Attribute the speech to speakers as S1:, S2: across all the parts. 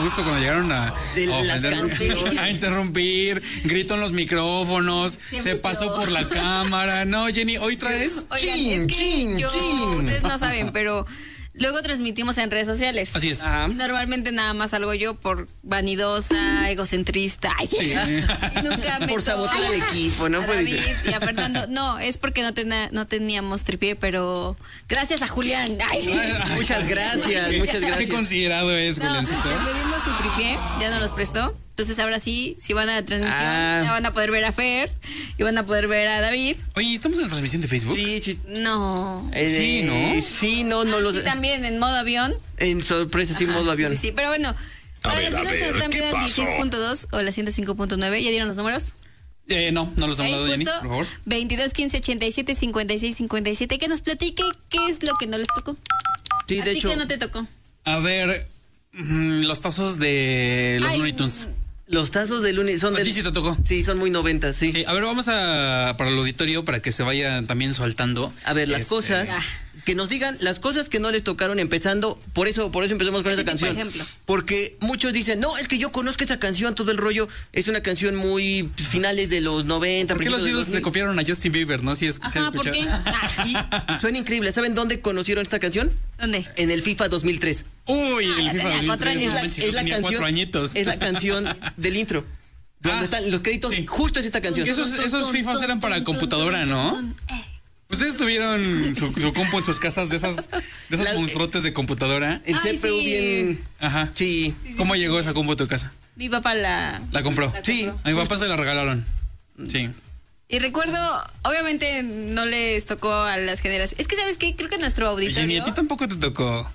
S1: justo cuando llegaron a
S2: canciones.
S1: interrumpir, grito en los micrófonos, se pasó por la cámara. No, Jenny, hoy traes.
S3: Oigan, ustedes no saben, pero luego transmitimos en redes sociales.
S1: Así es.
S3: Normalmente nada más salgo yo por vanidosa, egocentrista. Ay, sí. Y nunca me
S2: por sabotear al equipo, ¿no?
S3: A David y a Fernando. No, es porque no teníamos tripié, pero gracias a Julián. Ay,
S2: muchas gracias.
S1: Qué considerado es, Juliancito.
S3: Le pedimos su tripié, ya nos los prestó. Entonces ahora sí, si van a la transmisión, ya van a poder ver a Fer y van a poder ver a David.
S1: Oye, ¿estamos en la transmisión de Facebook?
S2: Sí.
S3: No.
S1: Sí, ¿no?
S2: Sí, no lo sé.
S3: Sí, también en modo avión.
S2: En sorpresa, sí, modo avión.
S3: Sí, pero bueno, para los que nos están viendo el 16.2 o la 105.9, ¿ya dieron los números?
S1: No los hemos dado, Jenny, por favor.
S3: 22 15 87 56 57. Que nos platique qué es lo que no les tocó.
S2: Sí, de hecho.
S3: ¿Qué no te tocó?
S1: A ver, los tazos de los Looney Tunes.
S2: Los tazos de lunes son
S1: ¿A ti sí te tocó?
S2: Sí, son muy 90, sí.
S1: A ver, vamos para el auditorio para que se vayan también soltando.
S2: A ver, las cosas que nos digan, las cosas que no les tocaron empezando, por eso empezamos con esa canción.
S3: Ejemplo.
S2: Porque muchos dicen, no, es que yo conozco esa canción, todo el rollo, es una canción muy finales de los 90.
S1: ¿Por qué los Beatles le copiaron a Justin Bieber, no? Si
S3: ¿por qué?
S2: Y suena increíble. ¿Saben dónde conocieron esta canción?
S3: ¿Dónde?
S2: En el FIFA 2003.
S1: Uy, el FIFA 2003.
S3: 4 años.
S2: Es la canción,
S1: 4 añitos.
S2: Es la canción del intro. Donde están los créditos, justo es esta canción.
S1: Esos FIFAs eran para computadora, ¿no? ¿Ustedes tuvieron su compu en sus casas de esas monstruotes de computadora?
S2: El CPU bien.
S1: Ajá.
S2: Sí.
S1: ¿Cómo llegó esa compu a tu casa?
S3: Mi papá la
S1: compró.
S2: Sí.
S1: A mi papá se la regalaron. Sí.
S3: Y recuerdo, obviamente no les tocó a las generaciones. Es que, ¿sabes qué? Creo que nuestro auditorio...
S1: Jenny, a ti tampoco te tocó.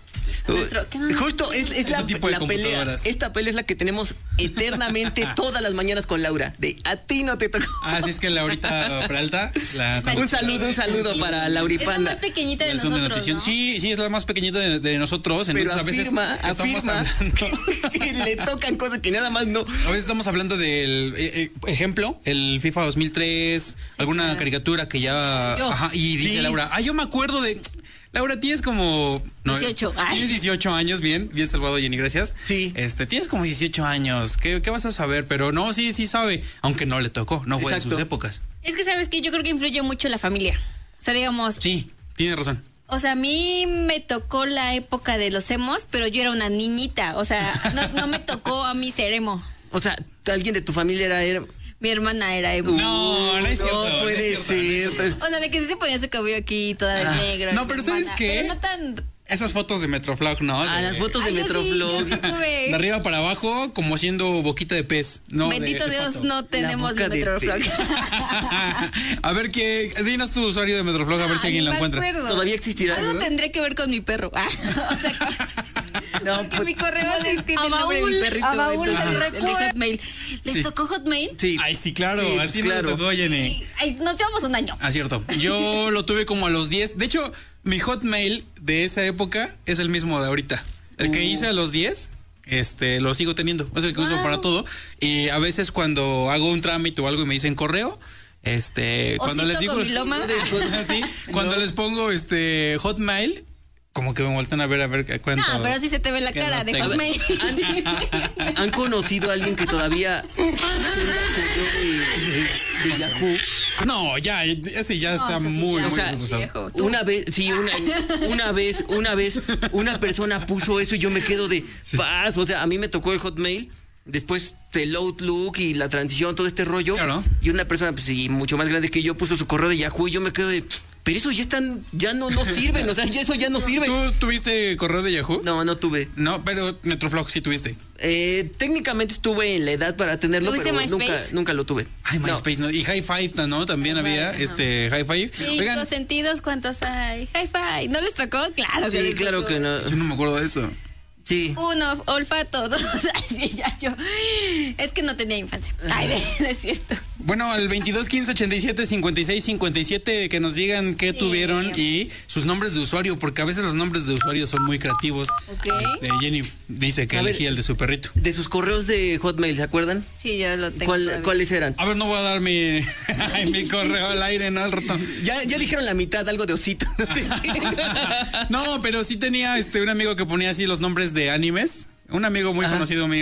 S2: Justo es la pelea. Esta pelea es la que tenemos eternamente todas las mañanas con Laura. De a ti no te tocó.
S1: Así es que Laurita Peralta.
S2: Un saludo para Lauripanda.
S3: Es la más pequeñita de nosotros, ¿no?
S1: Sí, es la más pequeñita de nosotros.
S2: Pero
S1: entonces
S2: afirma que le tocan cosas que nada más no.
S1: A veces estamos hablando del ejemplo, el FIFA 2003, alguna caricatura que ya... Ajá, y dice Laura, yo me acuerdo de... Laura, tienes como...
S3: 18.
S1: Tienes 18 años, bien salvado, Jenny, gracias.
S2: Sí.
S1: Tienes como 18 años, ¿qué vas a saber? Pero no, sí sabe, aunque no le tocó, no fue en sus épocas.
S3: Es que, ¿sabes qué? Yo creo que influye mucho la familia. O sea, digamos...
S1: Sí, tienes razón.
S3: O sea, a mí me tocó la época de los emos, pero yo era una niñita. O sea, no me tocó a mí ser emo.
S2: O sea, alguien de tu familia era...
S3: Mi hermana era emo.
S1: No es cierto.
S2: No puede ser.
S3: O sea, de que sí se ponía su cabello aquí toda de negro.
S1: No, pero ¿sabes qué?
S3: Pero no tan...
S1: Esas fotos de Metroflog, ¿no?
S2: Las fotos de Metroflog.
S3: Sí,
S1: de arriba para abajo, como siendo boquita de pez. No,
S3: bendito Dios, no tenemos Metroflog.
S1: A ver, dinos tu usuario de Metroflog, a ver si alguien lo encuentra.
S3: Acuerdo.
S2: Todavía existirá.
S3: Algo tendré que ver con mi perro.
S2: No, pues,
S3: mi correo sí tiene el nombre de mi perrito. El de Hotmail. ¿Les tocó Hotmail?
S2: Sí.
S1: Ay, sí, claro.
S2: Sí,
S1: a ti
S2: claro.
S1: no te tocó, Jenny.
S3: Ay, nos llevamos un año.
S1: Ah, cierto. Yo lo tuve como a los 10. De hecho, mi Hotmail de esa época es el mismo de ahorita. El que hice a los 10, lo sigo teniendo. Es el que uso para todo. Y a veces cuando hago un trámite o algo y me dicen correo, cuando les digo... ¿Sí? Cuando les pongo Hotmail... Como que me vueltan a ver cuánto.
S3: No, pero sí se te ve la cara de Hotmail.
S2: ¿Han conocido a alguien que todavía de Yahoo?
S1: No, ya, ese ya está muy,
S2: o sea,
S1: usado.
S2: Una vez, una persona puso eso y yo me quedo de paz. O sea, a mí me tocó el Hotmail. Después el Outlook y la transición, todo este rollo.
S1: Claro.
S2: Y una persona, pues sí, mucho más grande que yo, puso su correo de Yahoo y yo me quedo de... Pero eso ya no sirven, o sea, eso ya no sirve.
S1: ¿Tú tuviste correo de Yahoo?
S2: No tuve.
S1: No, pero Metroflog sí tuviste.
S2: Técnicamente estuve en la edad para tenerlo, pero nunca lo tuve.
S1: Ay, MySpace, ¿no? Y Hi-Fi, ¿no? También había Hi-Fi.
S3: Cinco sentidos, ¿cuántos hay? Hi-Fi. ¿No les tocó? Claro que les tocó.
S2: Claro que no.
S1: Yo no me acuerdo de eso.
S2: Sí.
S3: 1, olfato, 2. Sí, ya yo. Es que no tenía infancia. Ay, no es cierto.
S1: Bueno, al 22 15 87 56 57 que nos digan qué tuvieron y sus nombres de usuario, porque a veces los nombres de usuario son muy creativos.
S3: Okay.
S1: Jenny dice que elegía el de su perrito.
S2: De sus correos de Hotmail, ¿se acuerdan?
S3: Sí, yo lo tengo.
S2: ¿Cuáles eran?
S1: A ver, no voy a dar mi correo al aire, ¿no? Al ratón.
S2: Ya dijeron la mitad, algo de osito.
S1: No, pero sí tenía un amigo que ponía así los nombres de animes. Un amigo muy conocido mío.